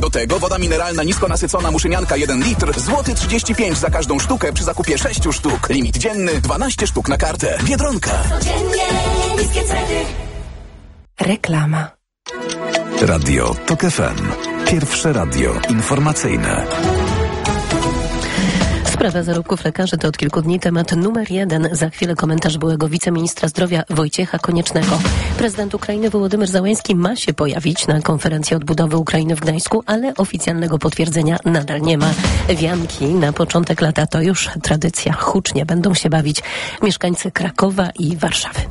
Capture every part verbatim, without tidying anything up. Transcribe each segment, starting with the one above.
Do tego woda mineralna niskonasycona muszynianka jeden litr, złoty trzydzieści pięć za każdą sztukę przy zakupie sześciu sztuk. Limit dzienny dwanaście sztuk na kartę. Biedronka. Codziennie niskie ceny. Reklama. Radio TOK F M. Pierwsze radio informacyjne. Sprawa zarobków lekarzy to od kilku dni temat numer jeden. Za chwilę komentarz byłego wiceministra zdrowia Wojciecha Koniecznego. Prezydent Ukrainy Wołodymyr Zełenski ma się pojawić na konferencji odbudowy Ukrainy w Gdańsku, ale oficjalnego potwierdzenia nadal nie ma. Wianki na początek lata to już tradycja. Hucznie będą się bawić mieszkańcy Krakowa i Warszawy.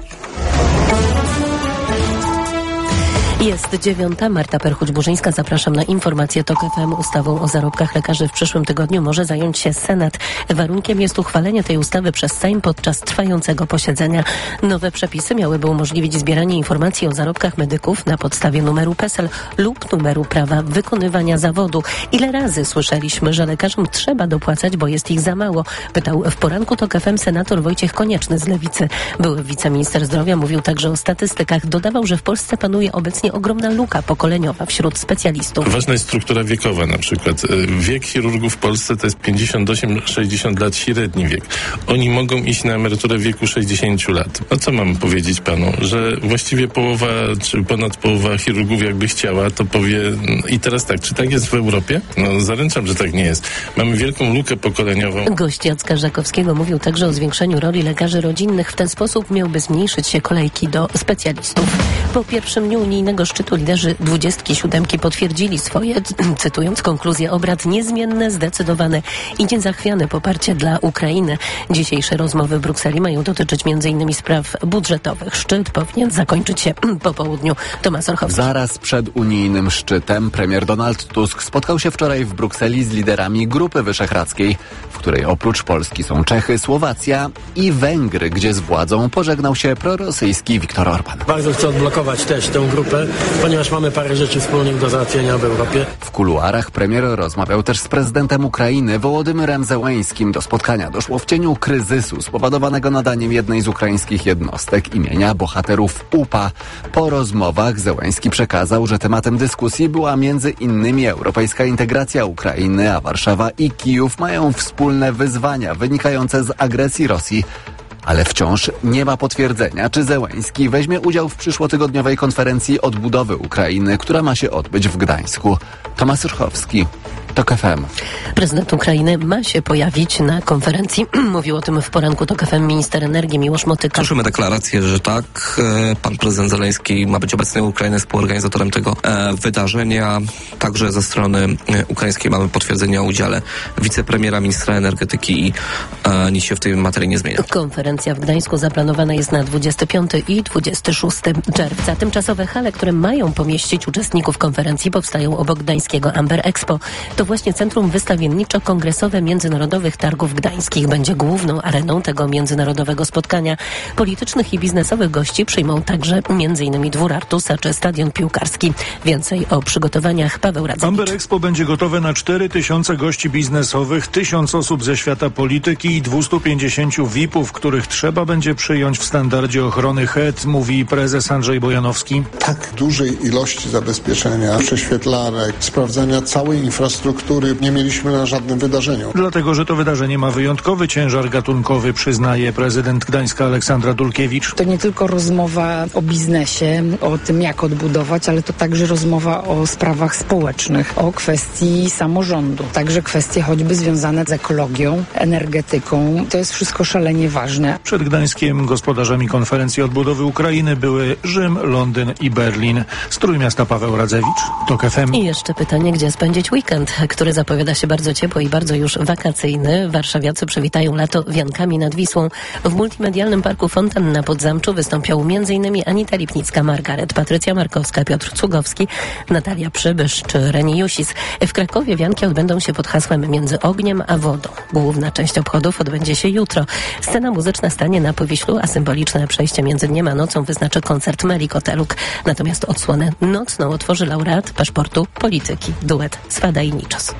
Jest dziewiąta. Marta Perchuć-Burzyńska. Zapraszam na informację TOK F M. Ustawą o zarobkach lekarzy w przyszłym tygodniu może zająć się Senat. Warunkiem jest uchwalenie tej ustawy przez Sejm podczas trwającego posiedzenia. Nowe przepisy miałyby umożliwić zbieranie informacji o zarobkach medyków na podstawie numeru PESEL lub numeru prawa wykonywania zawodu. Ile razy słyszeliśmy, że lekarzom trzeba dopłacać, bo jest ich za mało? Pytał w poranku TOK F M senator Wojciech Konieczny z Lewicy. Były wiceminister zdrowia mówił także o statystykach. Dodawał, że w Polsce panuje obecnie ogromna luka pokoleniowa wśród specjalistów. Ważna jest struktura wiekowa na przykład. Wiek chirurgów w Polsce to jest pięćdziesiąt osiem sześćdziesiąt lat, średni wiek. Oni mogą iść na emeryturę w wieku sześćdziesięciu lat. No co mam powiedzieć panu? Że właściwie połowa, czy ponad połowa chirurgów jakby chciała, to powie... I teraz tak, czy tak jest w Europie? No zaręczam, że tak nie jest. Mamy wielką lukę pokoleniową. Gość Jacka Żakowskiego mówił także o zwiększeniu roli lekarzy rodzinnych. W ten sposób miałby zmniejszyć się kolejki do specjalistów. Po pierwszym dniu unijnego szczytu liderzy dwudziestki siódemki potwierdzili swoje, cytując konkluzję obrad, niezmienne, zdecydowane i niezachwiane poparcie dla Ukrainy. Dzisiejsze rozmowy w Brukseli mają dotyczyć między innymi spraw budżetowych. Szczyt powinien zakończyć się po południu. Tomasz Orchowski. Zaraz przed unijnym szczytem premier Donald Tusk spotkał się wczoraj w Brukseli z liderami Grupy Wyszehradzkiej, w której oprócz Polski są Czechy, Słowacja i Węgry, gdzie z władzą pożegnał się prorosyjski Viktor Orban. Bardzo chcę odblokować też tę grupę, ponieważ mamy parę rzeczy wspólnych do załatwienia w Europie. W kuluarach premier rozmawiał też z prezydentem Ukrainy Wołodymyrem Zełenskim. Do spotkania doszło w cieniu kryzysu spowodowanego nadaniem jednej z ukraińskich jednostek imienia bohaterów U P A. Po rozmowach Zełenski przekazał, że tematem dyskusji była między innymi europejska integracja Ukrainy, a Warszawa i Kijów mają wspólne wyzwania wynikające z agresji Rosji. Ale wciąż nie ma potwierdzenia, czy Zełenski weźmie udział w przyszłotygodniowej konferencji odbudowy Ukrainy, która ma się odbyć w Gdańsku. Tomasz Orchowski, TOK F M. Prezydent Ukrainy ma się pojawić na konferencji. Mówił o tym w poranku TOK F M minister energii Miłosz Motyka. Słyszymy deklarację, że tak, pan prezydent Zełenski ma być obecny. Ukraina jest współorganizatorem tego e, wydarzenia. Także ze strony ukraińskiej mamy potwierdzenie o udziale wicepremiera, ministra energetyki i e, nic się w tej materii nie zmienia. Konferencja w Gdańsku zaplanowana jest na dwudziestego piątego i dwudziestego szóstego czerwca. Tymczasowe hale, które mają pomieścić uczestników konferencji, powstają obok gdańskiego Amber Expo. To właśnie Centrum Wystawienniczo-Kongresowe Międzynarodowych Targów Gdańskich będzie główną areną tego międzynarodowego spotkania. Politycznych i biznesowych gości przyjmą także m.in. Dwór Artusa czy Stadion Piłkarski. Więcej o przygotowaniach Paweł Radzewicz. Amber Expo będzie gotowe na cztery tysiące gości biznesowych, tysiąc osób ze świata polityki i dwieście pięćdziesiąt V I P-ów, których trzeba będzie przyjąć w standardzie ochrony H E D, mówi prezes Andrzej Bojanowski. Tak dużej ilości zabezpieczenia, prześwietlarek, sprawdzania całej infrastruktury nie mieliśmy na żadnym wydarzeniu. Dlatego, że to wydarzenie ma wyjątkowy ciężar gatunkowy, przyznaje prezydent Gdańska Aleksandra Dulkiewicz. To nie tylko rozmowa o biznesie, o tym jak odbudować, ale to także rozmowa o sprawach społecznych, o kwestii samorządu. Także kwestie choćby związane z ekologią, energetyką. To jest wszystko szalenie ważne. Przed Gdańskiem gospodarzami konferencji odbudowy Ukrainy były Rzym, Londyn i Berlin. Z Trójmiasta Paweł Radzewicz, TOK F M. I jeszcze pytanie, gdzie spędzić weekend, który zapowiada się bardzo ciepło i bardzo już wakacyjny. Warszawiacy przywitają lato wiankami nad Wisłą. W multimedialnym parku Fontanna pod Zamczu wystąpią m.in. Anita Lipnicka, Margaret, Patrycja Markowska, Piotr Cugowski, Natalia Przybysz czy Reni Jusis. W Krakowie wianki odbędą się pod hasłem Między ogniem a wodą. Główna część obchodów odbędzie się jutro. Scena muzyczna stanie na Powiślu, a symboliczne przejście między dniem a nocą wyznaczy koncert Meli Koteluk. Natomiast odsłonę nocną otworzy laureat paszportu polityki, duet Swada i Niczos.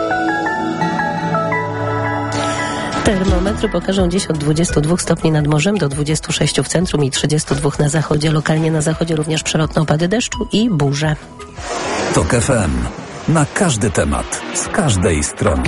Termometry pokażą dziś od dwudziestu dwóch stopni nad morzem do dwudziestu sześciu w centrum i trzydziestu dwóch na zachodzie. Lokalnie na zachodzie również przelotne opady deszczu i burze. TOK F M. Na każdy temat, z każdej strony.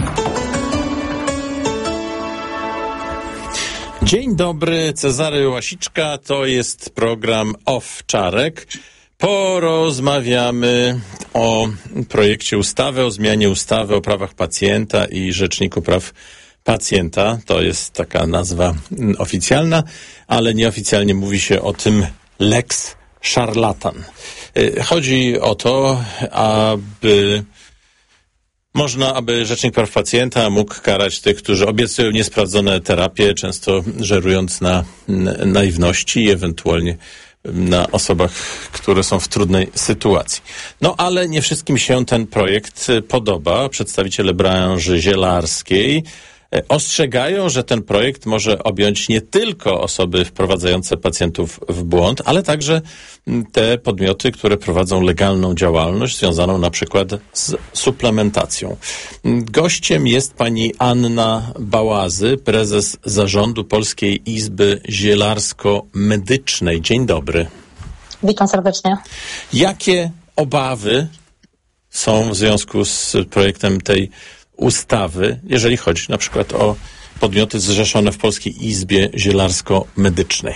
Dzień dobry, Cezary Łasiczka, to jest program Owczarek. Porozmawiamy o projekcie ustawy, o zmianie ustawy o prawach pacjenta i Rzeczniku Praw Pacjenta. To jest taka nazwa oficjalna, ale nieoficjalnie mówi się o tym Lex Szarlatan. Chodzi o to, aby można, aby Rzecznik Praw Pacjenta mógł karać tych, którzy obiecują niesprawdzone terapie, często żerując na naiwności i ewentualnie na osobach, które są w trudnej sytuacji. No ale nie wszystkim się ten projekt podoba. Przedstawiciele branży zielarskiej ostrzegają, że ten projekt może objąć nie tylko osoby wprowadzające pacjentów w błąd, ale także te podmioty, które prowadzą legalną działalność związaną na przykład z suplementacją. Gościem jest pani Anna Bałazy, prezes zarządu Polskiej Izby Zielarsko-Medycznej. Dzień dobry. Witam serdecznie. Jakie obawy są w związku z projektem tej ustawy, jeżeli chodzi na przykład o podmioty zrzeszone w Polskiej Izbie Zielarsko-Medycznej?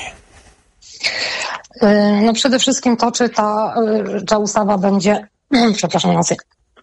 No przede wszystkim to, czy ta, ta ustawa będzie... Przepraszam, Nancy.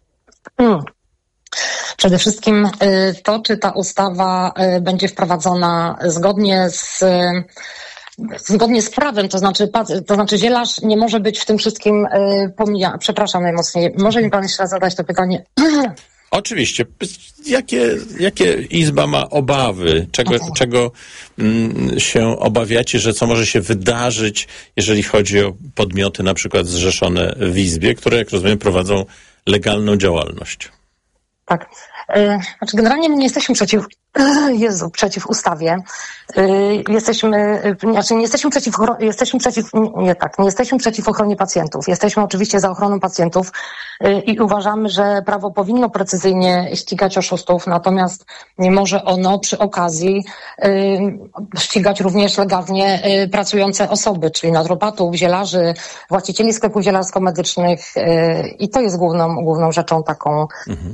Przede wszystkim to, czy ta ustawa będzie wprowadzona zgodnie z... Zgodnie z prawem, to znaczy, to znaczy zielarz nie może być w tym wszystkim pomijany. Przepraszam najmocniej. Może mi pan jeszcze raz zadać to pytanie? Oczywiście. Jakie, jakie Izba ma obawy? Czego, okay. czego mm, się obawiacie, że co może się wydarzyć, jeżeli chodzi o podmioty na przykład zrzeszone w Izbie, które, jak rozumiem, prowadzą legalną działalność? Tak. Znaczy generalnie my nie jesteśmy przeciw, Jezu, przeciw ustawie. Jesteśmy, znaczy nie jesteśmy przeciw, jesteśmy przeciw, nie tak, nie jesteśmy przeciw ochronie pacjentów. Jesteśmy oczywiście za ochroną pacjentów i uważamy, że prawo powinno precyzyjnie ścigać oszustów, natomiast nie może ono przy okazji ścigać również legalnie pracujące osoby, czyli naturopatów, zielarzy, właścicieli sklepów zielarsko-medycznych i to jest główną, główną rzeczą taką. Mhm.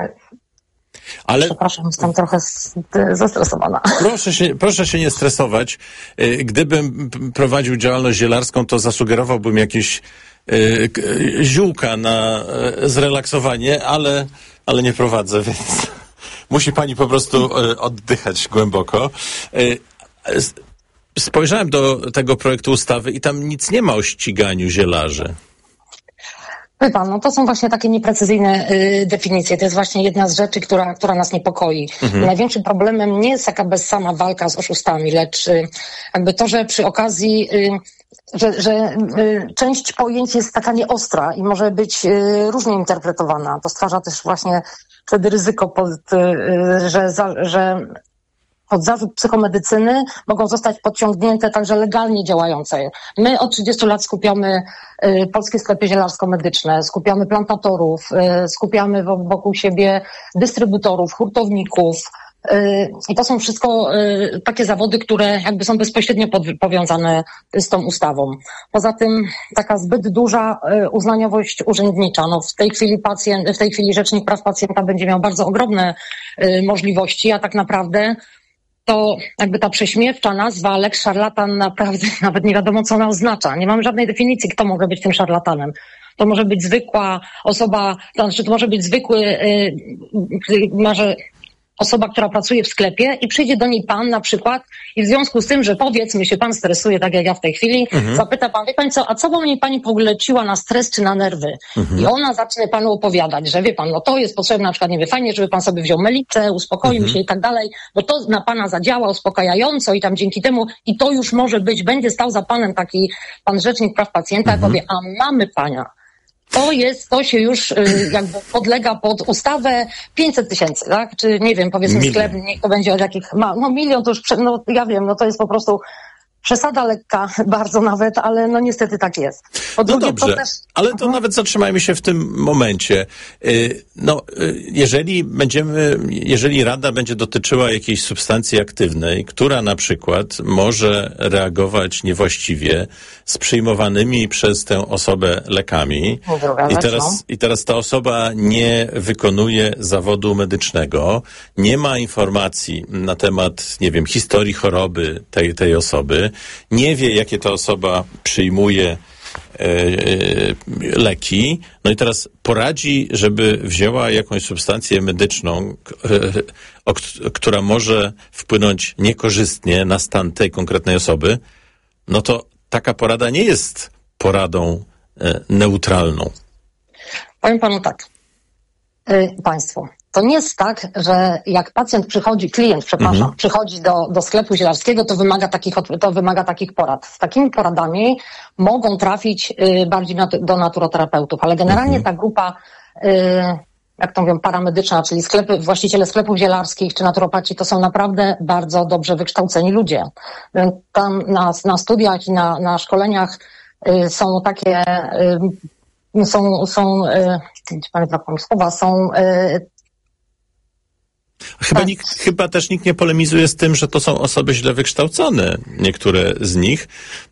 Ale... Przepraszam, jestem trochę zestresowana. Proszę się, proszę się nie stresować. Gdybym prowadził działalność zielarską, to zasugerowałbym jakieś y, ziółka na y, zrelaksowanie, ale, ale nie prowadzę, więc musi pani po prostu y, oddychać głęboko. Y, spojrzałem do tego projektu ustawy i tam nic nie ma o ściganiu zielarzy. Wie pan, no to są właśnie takie nieprecyzyjne y, definicje. To jest właśnie jedna z rzeczy, która, która nas niepokoi. Mhm. Największym problemem nie jest taka bez sama walka z oszustami, lecz y, jakby to, że przy okazji, y, że, że y, część pojęć jest taka nieostra i może być y, różnie interpretowana. To stwarza też właśnie wtedy ryzyko, pod, y, że, za, że pod zarzut psychomedycyny mogą zostać podciągnięte także legalnie działające. My od trzydziestu lat skupiamy y, polskie sklepy zielarsko-medyczne, skupiamy plantatorów, y, skupiamy wokół siebie dystrybutorów, hurtowników. Y, I to są wszystko y, takie zawody, które jakby są bezpośrednio pod, powiązane z tą ustawą. Poza tym taka zbyt duża y, uznaniowość urzędnicza. No w tej chwili pacjent, w tej chwili Rzecznik Praw Pacjenta będzie miał bardzo ogromne y, możliwości, a tak naprawdę to jakby ta prześmiewcza nazwa Lex Szarlatan naprawdę nawet nie wiadomo, co ona oznacza. Nie mamy żadnej definicji, kto może być tym szarlatanem. To może być zwykła osoba, to znaczy to może być zwykły, yy, może osoba, która pracuje w sklepie i przyjdzie do niej pan na przykład i w związku z tym, że powiedzmy się pan stresuje, tak jak ja w tej chwili, mhm. zapyta pan, wie pan co, a co by mnie pani poleciła na stres czy na nerwy? Mhm. I ona zacznie panu opowiadać, że wie pan, no to jest potrzebne na przykład, nie wiem, fajnie, żeby pan sobie wziął melicę, uspokoił mhm. się i tak dalej, bo to na pana zadziała uspokajająco i tam dzięki temu i to już może być, będzie stał za panem taki pan Rzecznik Praw Pacjenta mhm. i powie, a mamy pana. To jest, to się już y, jakby podlega pod ustawę pięćset tysięcy, tak? Czy nie wiem, powiedzmy milion. Sklep, niech to będzie od jakich, ma, no milion to już, prze, no ja wiem, no to jest po prostu Przesada lekka, bardzo nawet, ale no niestety tak jest. Po drugie, no dobrze, to też... ale to mhm. nawet zatrzymajmy się w tym momencie. No, jeżeli będziemy, jeżeli Rada będzie dotyczyła jakiejś substancji aktywnej, która na przykład może reagować niewłaściwie z przyjmowanymi przez tę osobę lekami i teraz, i teraz ta osoba nie wykonuje zawodu medycznego, nie ma informacji na temat, nie wiem, historii choroby tej, tej osoby, nie wie, jakie ta osoba przyjmuje e, e, leki, no i teraz poradzi, żeby wzięła jakąś substancję medyczną, k- e, o, która może wpłynąć niekorzystnie na stan tej konkretnej osoby, no to taka porada nie jest poradą e, neutralną. Powiem panu tak, yy, państwu. To nie jest tak, że jak pacjent przychodzi, klient, przepraszam, mhm. przychodzi do, do sklepu zielarskiego, to wymaga takich, to wymaga takich porad. Z takimi poradami mogą trafić y, bardziej na, do naturoterapeutów, ale generalnie mhm. ta grupa, y, jak to mówią, paramedyczna, czyli sklepy, właściciele sklepów zielarskich czy naturopaci, to są naprawdę bardzo dobrze wykształceni ludzie. Tam na, na studiach i na, na szkoleniach y, są takie, y, są, są, y, panie brakło mi słowa, są y, Chyba, tak. nikt, chyba też nikt nie polemizuje z tym, że to są osoby źle wykształcone, niektóre z nich,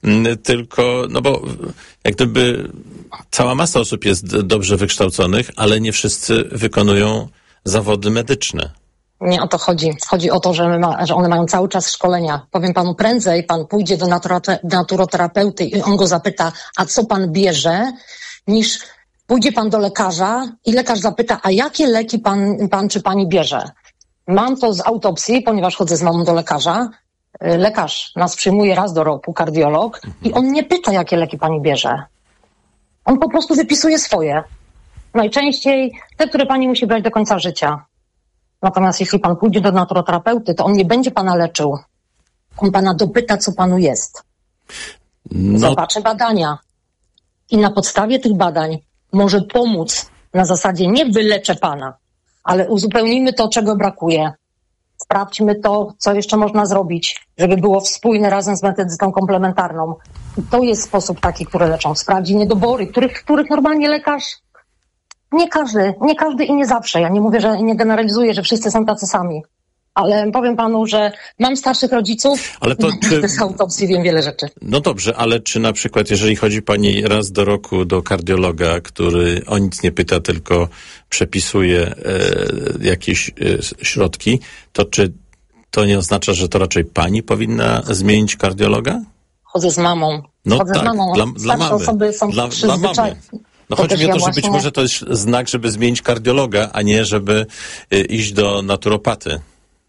tylko, no bo jak gdyby cała masa osób jest dobrze wykształconych, ale nie wszyscy wykonują zawody medyczne. Nie o to chodzi. Chodzi o to, że, my ma, że one mają cały czas szkolenia. Powiem panu, prędzej pan pójdzie do naturote, naturoterapeuty i on go zapyta, a co pan bierze, niż pójdzie pan do lekarza i lekarz zapyta, a jakie leki pan, pan czy pani bierze? Mam to z autopsji, ponieważ chodzę z mamą do lekarza. Lekarz nas przyjmuje raz do roku, kardiolog, i on nie pyta, jakie leki pani bierze. On po prostu wypisuje swoje. Najczęściej te, które pani musi brać do końca życia. Natomiast jeśli pan pójdzie do naturoterapeuty, to on nie będzie pana leczył. On pana dopyta, co panu jest. No. Zobaczy badania. I na podstawie tych badań może pomóc na zasadzie nie wyleczę pana, ale uzupełnimy to, czego brakuje. Sprawdźmy to, co jeszcze można zrobić, żeby było spójne razem z metodyką komplementarną. I to jest sposób taki, który leczą. Sprawdzi niedobory, których, których normalnie lekarz, nie każdy, nie każdy i nie zawsze. Ja nie mówię, że nie generalizuję, że wszyscy są tacy sami. Ale powiem panu, że mam starszych rodziców, ale to czy... z autopsji wiem wiele rzeczy. No dobrze, ale czy na przykład, jeżeli chodzi pani raz do roku do kardiologa, który o nic nie pyta, tylko przepisuje e, jakieś e, środki, to czy to nie oznacza, że to raczej pani powinna zmienić kardiologa? Chodzę z mamą. No Chodzę tak, z mamą. dla, dla mamy. Osoby są dla, dla mamy. No chodzi mi o to, ja że właśnie... być może to jest znak, żeby zmienić kardiologa, a nie żeby e, iść do naturopaty.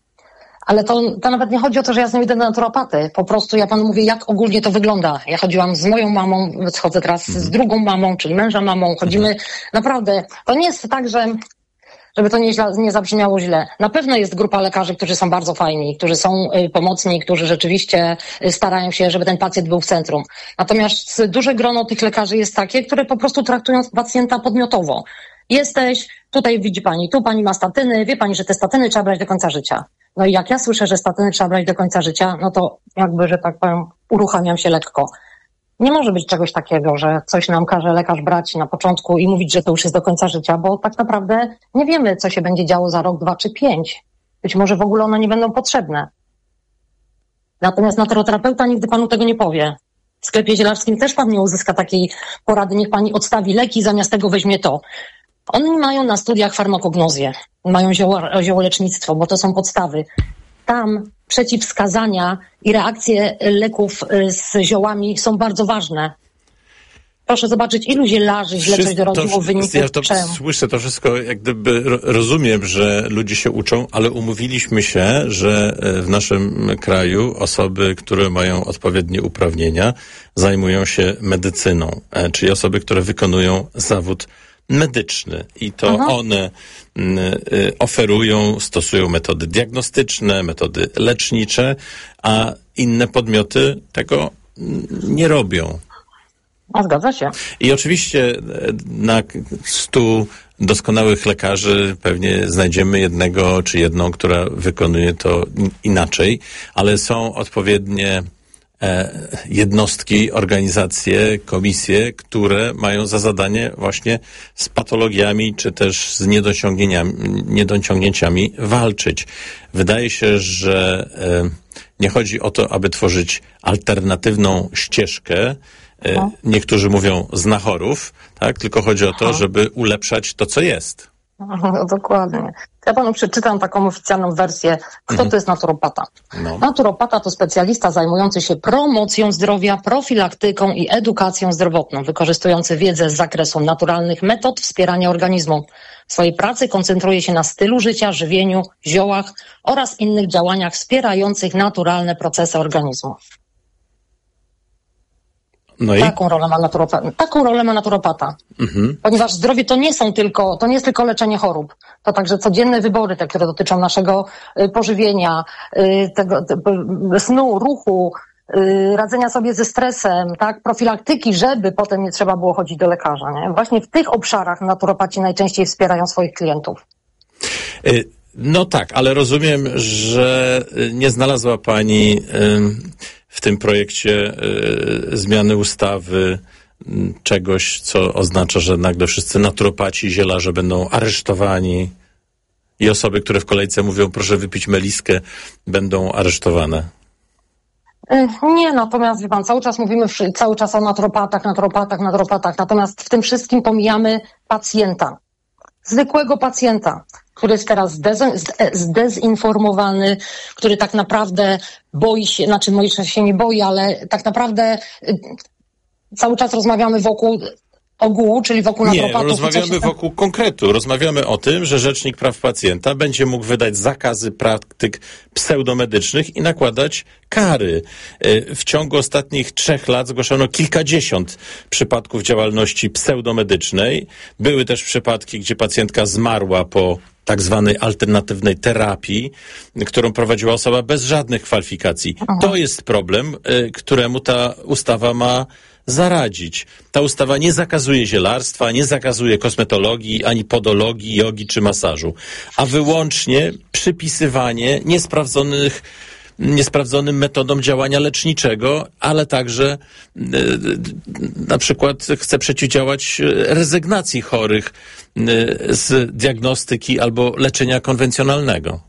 Ale to, to nawet nie chodzi o to, że ja z nią idę do naturopaty. Po prostu ja panu mówię, jak ogólnie to wygląda. Ja chodziłam z moją mamą, chodzę teraz mhm. z drugą mamą, czyli męża mamą. Chodzimy mhm. naprawdę. To nie jest tak, że żeby to nie, źle, nie zabrzmiało źle. Na pewno jest grupa lekarzy, którzy są bardzo fajni, którzy są y, pomocni, którzy rzeczywiście y, starają się, żeby ten pacjent był w centrum. Natomiast duże grono tych lekarzy jest takie, które po prostu traktują pacjenta podmiotowo. Jesteś, tutaj widzi pani, tu pani ma statyny, wie pani, że te statyny trzeba brać do końca życia. No i jak ja słyszę, że statyny trzeba brać do końca życia, no to jakby, że tak powiem, uruchamiam się lekko. Nie może być czegoś takiego, że coś nam każe lekarz brać na początku i mówić, że to już jest do końca życia, bo tak naprawdę nie wiemy, co się będzie działo za rok, dwa czy pięć. Być może w ogóle one nie będą potrzebne. Natomiast naturoterapeuta nigdy panu tego nie powie. W sklepie zielarskim też pan nie uzyska takiej porady, niech pani odstawi leki, zamiast tego weźmie to. Oni mają na studiach farmakognozję, mają zioło, ziołolecznictwo, bo to są podstawy. Tam przeciwwskazania i reakcje leków z ziołami są bardzo ważne. Proszę zobaczyć, ilu zielarzy źle coś dorobiło w wyniku Ja to czemu. Słyszę to wszystko, jak gdyby rozumiem, że ludzie się uczą, ale umówiliśmy się, że w naszym kraju osoby, które mają odpowiednie uprawnienia, zajmują się medycyną, czyli osoby, które wykonują zawód medyczny i to Aha. one y, oferują, stosują metody diagnostyczne, metody lecznicze, a inne podmioty tego nie robią. A zgadza się. I oczywiście na stu doskonałych lekarzy pewnie znajdziemy jednego czy jedną, która wykonuje to inaczej, ale są odpowiednie jednostki, organizacje, komisje, które mają za zadanie właśnie z patologiami czy też z niedociągnięciami, niedociągnięciami walczyć. Wydaje się, że nie chodzi o to, aby tworzyć alternatywną ścieżkę, no. Niektórzy mówią znachorów, tak? Tylko chodzi o to, Aha. żeby ulepszać to, co jest. No, dokładnie. Ja panu przeczytam taką oficjalną wersję, kto mhm. to jest naturopata. No. Naturopata to specjalista zajmujący się promocją zdrowia, profilaktyką i edukacją zdrowotną, wykorzystujący wiedzę z zakresu naturalnych metod wspierania organizmu. W swojej pracy koncentruje się na stylu życia, żywieniu, ziołach oraz innych działaniach wspierających naturalne procesy organizmu. No i? Taką rolę ma naturopata. Taką rolę ma naturopata. Mhm. Ponieważ zdrowie to nie są tylko, to nie jest tylko leczenie chorób. To także codzienne wybory, te, które dotyczą naszego y, pożywienia, y, tego, y, snu, ruchu, y, radzenia sobie ze stresem, tak, profilaktyki, żeby potem nie trzeba było chodzić do lekarza, nie? Właśnie w tych obszarach naturopaci najczęściej wspierają swoich klientów. Y- No tak, ale rozumiem, że nie znalazła Pani y- w tym projekcie y, zmiany ustawy y, czegoś, co oznacza, że nagle wszyscy naturopaci, zielarze będą aresztowani i osoby, które w kolejce mówią, proszę wypić meliskę, będą aresztowane. Nie, natomiast wie pan, cały czas mówimy cały czas o naturopatach, naturopatach, naturopatach, natomiast w tym wszystkim pomijamy pacjenta, zwykłego pacjenta, który jest teraz zdezinformowany, który tak naprawdę boi się, znaczy może się nie boi, ale tak naprawdę cały czas rozmawiamy wokół ogółu, czyli wokół naturopatów. Nie, rozmawiamy wokół konkretu. Rozmawiamy o tym, że Rzecznik Praw Pacjenta będzie mógł wydać zakazy praktyk pseudomedycznych i nakładać kary. W ciągu ostatnich trzech lat zgłoszono kilkadziesiąt przypadków działalności pseudomedycznej. Były też przypadki, gdzie pacjentka zmarła po tak zwanej alternatywnej terapii, którą prowadziła osoba bez żadnych kwalifikacji. Aha. To jest problem, któremu ta ustawa ma zaradzić. Ta ustawa nie zakazuje zielarstwa, nie zakazuje kosmetologii, ani podologii, jogi czy masażu, a wyłącznie przypisywanie niesprawdzonych, niesprawdzonym metodom działania leczniczego, ale także y, na przykład chce przeciwdziałać rezygnacji chorych y, z diagnostyki albo leczenia konwencjonalnego.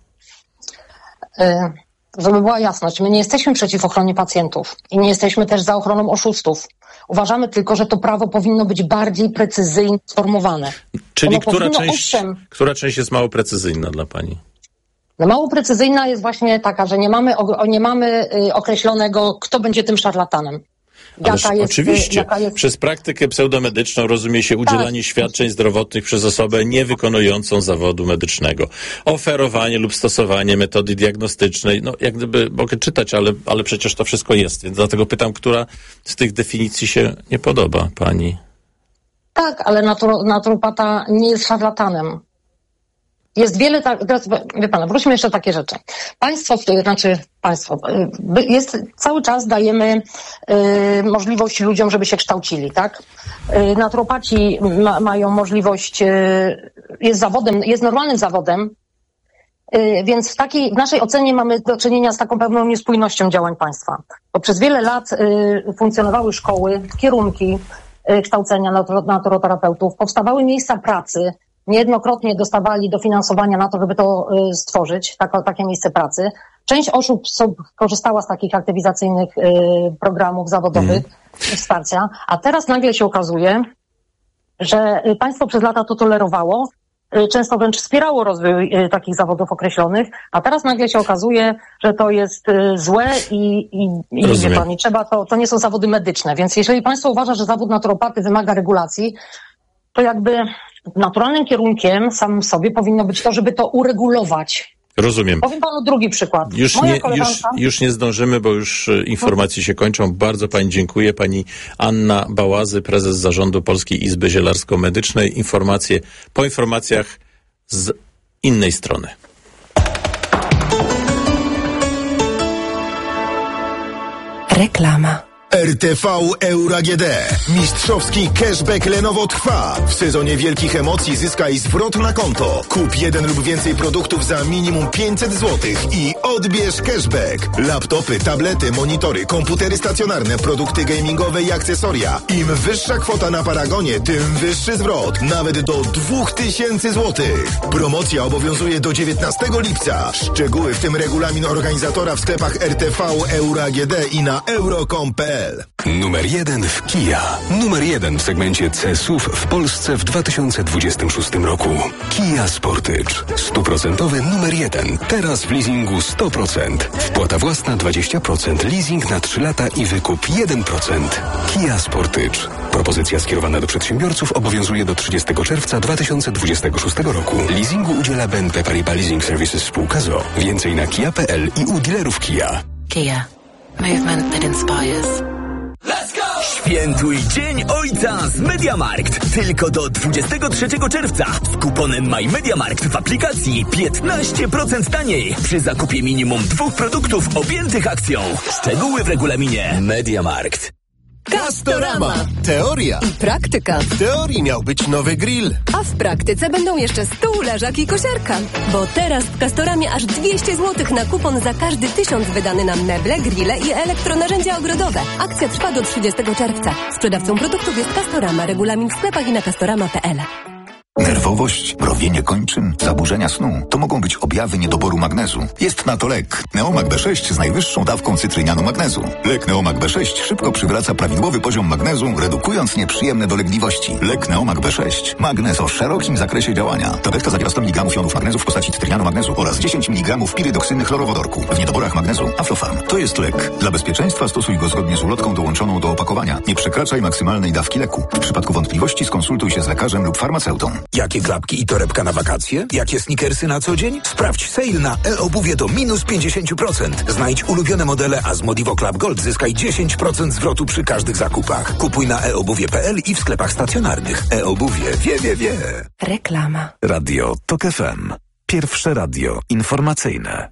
Y- Żeby była jasność, my nie jesteśmy przeciw ochronie pacjentów i nie jesteśmy też za ochroną oszustów. Uważamy tylko, że to prawo powinno być bardziej precyzyjnie sformułowane. Czyli która część, owszem, która część jest mało precyzyjna dla Pani? No mało precyzyjna jest właśnie taka, że nie mamy, nie mamy określonego, kto będzie tym szarlatanem. Jaka jest, oczywiście, jaka jest... przez praktykę pseudomedyczną rozumie się udzielanie tak. świadczeń zdrowotnych przez osobę niewykonującą zawodu medycznego. Oferowanie lub stosowanie metody diagnostycznej. No, jak gdyby mogę czytać, ale, ale przecież to wszystko jest. Więc dlatego pytam, która z tych definicji się nie podoba Pani? Tak, ale natur- naturopata nie jest szarlatanem. Jest wiele, tak, teraz, wie pan, wróćmy jeszcze takie rzeczy. Państwo, znaczy państwo, jest, cały czas dajemy y, możliwość ludziom, żeby się kształcili, tak? Y, naturopaci ma, mają możliwość, y, jest zawodem, jest normalnym zawodem, y, więc w takiej, w naszej ocenie mamy do czynienia z taką pewną niespójnością działań państwa. Bo przez wiele lat y, funkcjonowały szkoły, kierunki y, kształcenia natur- naturoterapeutów, powstawały miejsca pracy, niejednokrotnie dostawali dofinansowania na to, żeby to y, stworzyć, tak, takie miejsce pracy. Część osób so, korzystała z takich aktywizacyjnych y, programów zawodowych mm. i wsparcia, a teraz nagle się okazuje, że y, państwo przez lata to tolerowało, y, często wręcz wspierało rozwój y, takich zawodów określonych, a teraz nagle się okazuje, że to jest y, złe i, i, i wie pan, i trzeba to, to nie są zawody medyczne. Więc jeżeli państwo uważa, że zawód naturopaty wymaga regulacji, to jakby naturalnym kierunkiem samym sobie powinno być to, żeby to uregulować. Rozumiem. Powiem panu drugi przykład. Już Moja nie, koleżanka... już, już nie zdążymy, bo już informacje się kończą. Bardzo Pani dziękuję. Pani Anna Bałazy, prezes zarządu Polskiej Izby Zielarsko-Medycznej. Informacje po informacjach z innej strony. Reklama. R T V Euro A G D. Mistrzowski cashback Lenovo trwa. W sezonie wielkich emocji zyskaj zwrot na konto. Kup jeden lub więcej produktów za minimum pięćset złotych i odbierz cashback. Laptopy, tablety, monitory, komputery stacjonarne, produkty gamingowe i akcesoria. Im wyższa kwota na Paragonie, tym wyższy zwrot. Nawet do dwóch tysięcy złotych. Promocja obowiązuje do dziewiętnastego lipca. Szczegóły, w tym regulamin organizatora w sklepach R T V Euro A G D i na euro kropka com kropka p l. Numer jeden w Kia. Numer jeden w segmencie C S U V w Polsce w dwa tysiące dwudziestym szóstym roku. Kia Sportage. Stuprocentowy numer jeden. Teraz w leasingu sto procent. Wpłata własna dwadzieścia procent. Leasing na trzy lata i wykup jeden procent. Kia Sportage. Propozycja skierowana do przedsiębiorców obowiązuje do trzydziestego czerwca dwa tysiące dwudziestego szóstego roku. Leasingu udziela B N P Paribas Leasing Services spółka z o o. Więcej na kia kropka p l i u dealerów Kia. Kia. Movement that inspires. Let's go! Świętuj Dzień Ojca z MediaMarkt. Tylko do dwudziestego trzeciego czerwca. Z kuponem My MediaMarkt w aplikacji piętnaście procent taniej. Przy zakupie minimum dwóch produktów objętych akcją. Szczegóły w regulaminie MediaMarkt. Castorama. Teoria i praktyka. W teorii miał być nowy grill, a w praktyce będą jeszcze stół, leżak i kosiarka. Bo teraz w Castoramie aż dwieście złotych na kupon za każdy tysiąc wydany na meble, grille i elektronarzędzia ogrodowe. Akcja trwa do trzydziestego czerwca. Sprzedawcą produktów jest Castorama. Regulamin w sklepach i na castorama kropka p l. Nerwowość, mrowienie kończyn, zaburzenia snu to mogą być objawy niedoboru magnezu. Jest na to lek Neomag B sześć z najwyższą dawką cytrynianu magnezu. Lek Neomag B sześć szybko przywraca prawidłowy poziom magnezu, redukując nieprzyjemne dolegliwości. Lek Neomag B sześć. Magnez o szerokim zakresie działania. Tabletka zawiera sto miligramów jonów magnezu w postaci cytrynianu magnezu oraz dziesięć miligramów pirydoksyny chlorowodorku. W niedoborach magnezu Aflofarm. To jest lek. Dla bezpieczeństwa stosuj go zgodnie z ulotką dołączoną do opakowania. Nie przekraczaj maksymalnej dawki leku. W przypadku wątpliwości skonsultuj się z lekarzem lub farmaceutą. Jakie klapki i torebka na wakacje? Jakie sneakersy na co dzień? Sprawdź sale na e-obuwie do minus pięćdziesiąt procent. Znajdź ulubione modele, a z Modivo Club Gold zyskaj dziesięć procent zwrotu przy każdych zakupach. Kupuj na e obuwie kropka p l i w sklepach stacjonarnych. E-obuwie wie, wie, wie. Reklama. Radio TOK F M. Pierwsze radio informacyjne.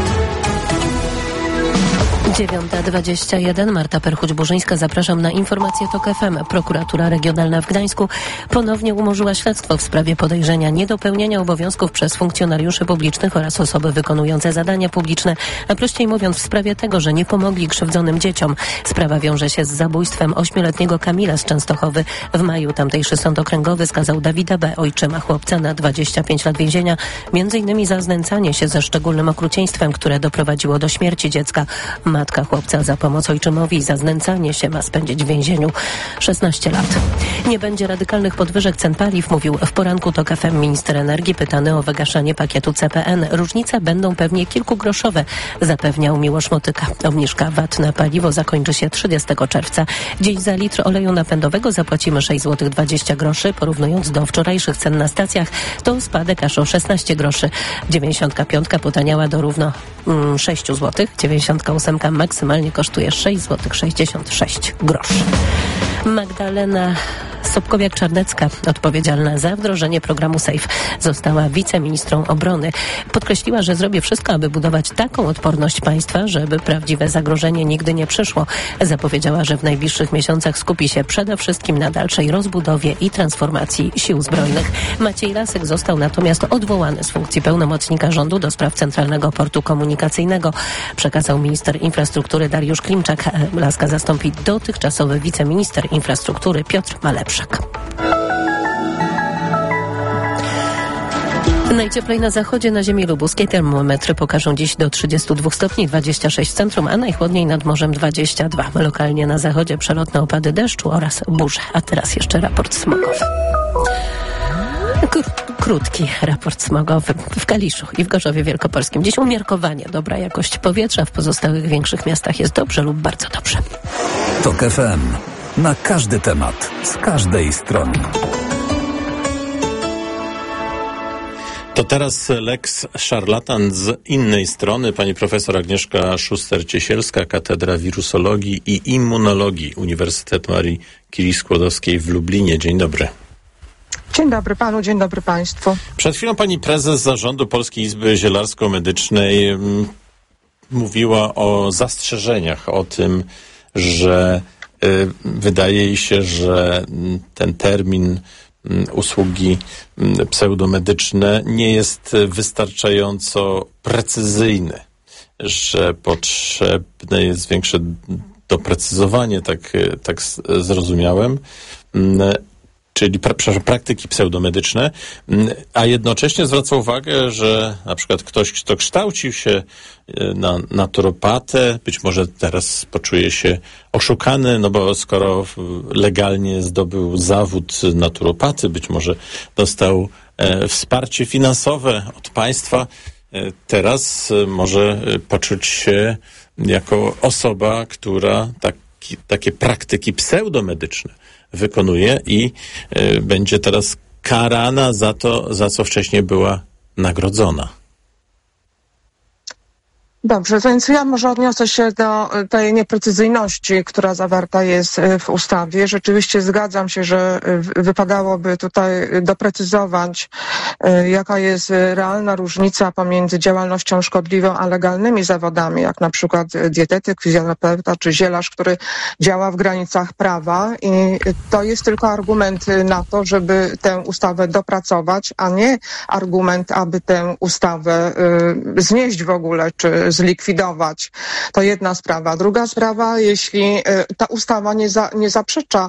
dziewiąta dwadzieścia jeden. Marta Perchuć-Burzyńska. Zapraszam na informację TOK F M. Prokuratura Regionalna w Gdańsku ponownie umorzyła śledztwo w sprawie podejrzenia niedopełnienia obowiązków przez funkcjonariuszy publicznych oraz osoby wykonujące zadania publiczne, a prościej mówiąc w sprawie tego, że nie pomogli krzywdzonym dzieciom. Sprawa wiąże się z zabójstwem ośmioletniego Kamila z Częstochowy. W maju tamtejszy sąd okręgowy skazał Dawida B., ojczyma chłopca, na dwadzieścia pięć lat więzienia, między innymi za znęcanie się ze szczególnym okrucieństwem, które doprowadziło do śmierci dziecka. Matka chłopca za pomoc ojczymowi za znęcanie się ma spędzić w więzieniu szesnaście lat. Nie będzie radykalnych podwyżek cen paliw, mówił w poranku TOK F M minister energii, pytany o wygaszanie pakietu C P N. Różnice będą pewnie kilkugroszowe, zapewniał Miłosz Motyka. Obniżka V A T na paliwo zakończy się trzydziestego czerwca. Dziś za litr oleju napędowego zapłacimy sześć złotych dwadzieścia groszy. Porównując do wczorajszych cen na stacjach, to spadek aż o szesnaście groszy. dziewięćdziesiątka piątka potaniała do równo mm, sześć złotych. dziewięćdziesiątka ósemka maksymalnie kosztuje sześć złotych sześćdziesiąt sześć groszy. Magdalena Sobkowiak-Czarnecka, odpowiedzialna za wdrożenie programu SAFE, została wiceministrą obrony. Podkreśliła, że zrobi wszystko, aby budować taką odporność państwa, żeby prawdziwe zagrożenie nigdy nie przyszło. Zapowiedziała, że w najbliższych miesiącach skupi się przede wszystkim na dalszej rozbudowie i transformacji sił zbrojnych. Maciej Lasek został natomiast odwołany z funkcji pełnomocnika rządu do spraw Centralnego Portu Komunikacyjnego. Przekazał minister infrastruktury Dariusz Klimczak. Laska zastąpi dotychczasowy wiceminister infrastruktury Piotr Malepszak. Najcieplej na zachodzie, na ziemi lubuskiej. Termometry pokażą dziś do trzydziestu dwóch stopni, dwadzieścia sześć w centrum, a najchłodniej nad morzem dwadzieścia dwa. Lokalnie na zachodzie przelotne opady deszczu oraz burze. A teraz jeszcze raport smogowy. Krótki raport smogowy w Kaliszu i w Gorzowie Wielkopolskim. Dziś umiarkowanie dobra jakość powietrza. W pozostałych większych miastach jest dobrze lub bardzo dobrze. TOK F M. Na każdy temat, z każdej strony. To teraz Lex Szarlatan z innej strony. Pani profesor Agnieszka Szuster-Ciesielska, Katedra Wirusologii i Immunologii Uniwersytetu Marii Curie-Skłodowskiej w Lublinie. Dzień dobry. Dzień dobry panu, dzień dobry państwu. Przed chwilą pani prezes zarządu Polskiej Izby Zielarsko-Medycznej m, mówiła o zastrzeżeniach, o tym, że wydaje się, że ten termin usługi pseudomedyczne nie jest wystarczająco precyzyjny, że potrzebne jest większe doprecyzowanie, tak, tak zrozumiałem, czyli pra, przepraszam, praktyki pseudomedyczne, a jednocześnie zwraca uwagę, że na przykład ktoś, kto kształcił się na naturopatę, być może teraz poczuje się oszukany, no bo skoro legalnie zdobył zawód naturopaty, być może dostał e, wsparcie finansowe od państwa, e, teraz może poczuć się jako osoba, która taki, takie praktyki pseudomedyczne wykonuje i y, będzie teraz karana za to, za co wcześniej była nagrodzona. Dobrze, więc ja może odniosę się do tej nieprecyzyjności, która zawarta jest w ustawie. Rzeczywiście zgadzam się, że wypadałoby tutaj doprecyzować, jaka jest realna różnica pomiędzy działalnością szkodliwą a legalnymi zawodami, jak na przykład dietetyk, fizjoterapeuta czy zielarz, który działa w granicach prawa, i to jest tylko argument na to, żeby tę ustawę dopracować, a nie argument, aby tę ustawę znieść w ogóle, czy zlikwidować. To jedna sprawa. Druga sprawa, jeśli ta ustawa nie, za, nie zaprzecza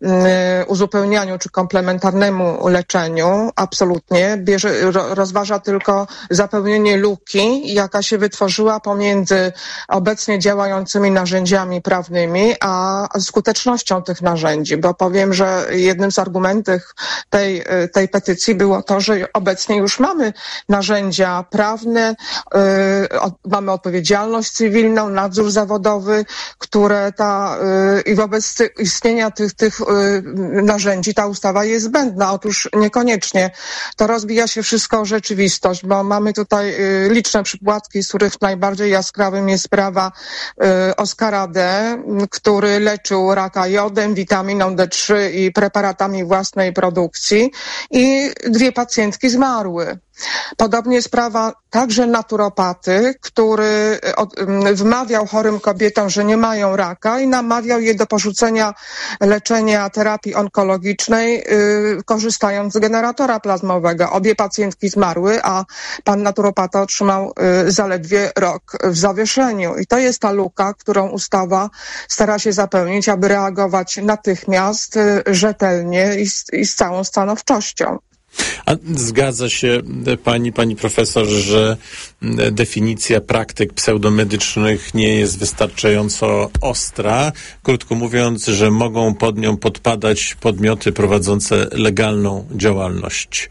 uzupełnianiu czy komplementarnemu leczeniu, absolutnie, bierze, rozważa tylko zapełnienie luki, jaka się wytworzyła pomiędzy obecnie działającymi narzędziami prawnymi, a skutecznością tych narzędzi, bo powiem, że jednym z argumentów tej, tej petycji było to, że obecnie już mamy narzędzia prawne, yy, od, mamy odpowiedzialność cywilną, nadzór zawodowy, które ta yy, i wobec ty, istnienia tych, tych yy, narzędzi ta ustawa jest zbędna. Otóż niekoniecznie. To rozbija się wszystko o rzeczywistość, bo mamy tutaj yy, liczne przypadki, z których najbardziej jaskrawym jest sprawa yy, Oskara D., który leczył raka jodem, witaminą D trzy i preparatami własnej produkcji, i dwie pacjentki zmarły. Podobnie sprawa także naturopaty, który od, wmawiał chorym kobietom, że nie mają raka, i namawiał je do porzucenia leczenia terapii onkologicznej, yy, korzystając z generatora plazmowego. Obie pacjentki zmarły, a pan naturopata otrzymał yy, zaledwie rok w zawieszeniu. I to jest ta luka, którą ustawa stara się zapełnić, aby reagować natychmiast, yy, rzetelnie i z, i z całą stanowczością. A zgadza się pani, pani profesor, że definicja praktyk pseudomedycznych nie jest wystarczająco ostra? Krótko mówiąc, że mogą pod nią podpadać podmioty prowadzące legalną działalność.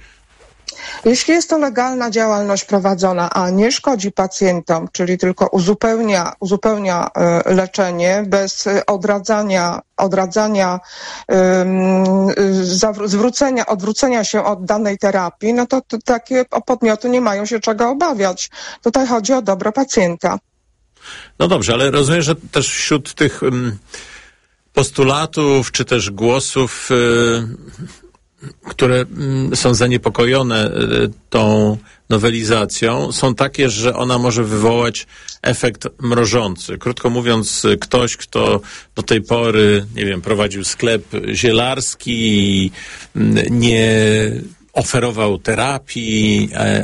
Jeśli jest to legalna działalność prowadzona, a nie szkodzi pacjentom, czyli tylko uzupełnia, uzupełnia y, leczenie bez odradzania, odradzania y, zawr- zwrócenia, odwrócenia się od danej terapii, no to, to takie podmioty nie mają się czego obawiać. Tutaj chodzi o dobro pacjenta. No dobrze, ale rozumiem, że też wśród tych um, postulatów, czy też głosów y, które są zaniepokojone tą nowelizacją, są takie, że ona może wywołać efekt mrożący. Krótko mówiąc, ktoś, kto do tej pory, nie wiem, prowadził sklep zielarski i nie oferował terapii,